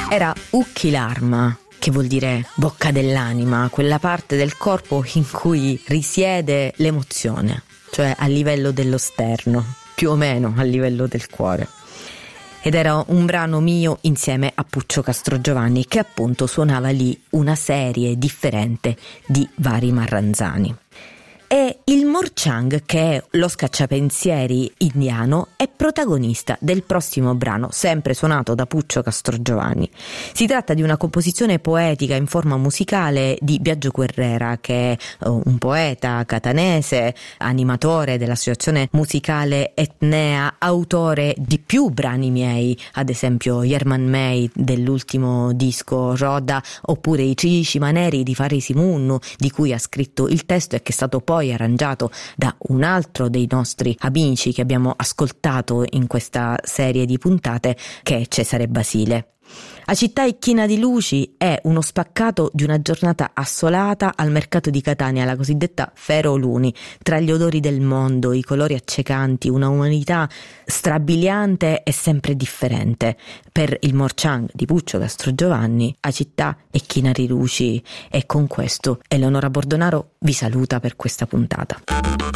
Era Ukkilarma, che vuol dire bocca dell'anima, quella parte del corpo in cui risiede l'emozione, cioè a livello dello sterno, più o meno a livello del cuore. Ed era un brano mio insieme a Puccio Castrogiovanni, che appunto suonava lì una serie differente di vari Marranzani. E il Morchang, che è lo scacciapensieri indiano, è protagonista del prossimo brano, sempre suonato da Puccio Castrogiovanni. Si tratta di una composizione poetica in forma musicale di Biagio Guerrera, che è un poeta catanese, animatore dell'associazione musicale Etnea, autore di più brani miei, ad esempio Yerman May dell'ultimo disco Roda, oppure I Cicima Neri di Farisi Munnu, di cui ha scritto il testo e che è stato poi arrangiato da un altro dei nostri amici che abbiamo ascoltato in questa serie di puntate, che è Cesare Basile. A Città Icchina di Luci è uno spaccato di una giornata assolata al mercato di Catania, la cosiddetta Fero Luni, tra gli odori del mondo, i colori accecanti, una umanità strabiliante e sempre differente. Per il Morchang di Puccio Castrogiovanni, A Città Icchina di Luci, e con questo Eleonora Bordonaro vi saluta per questa puntata.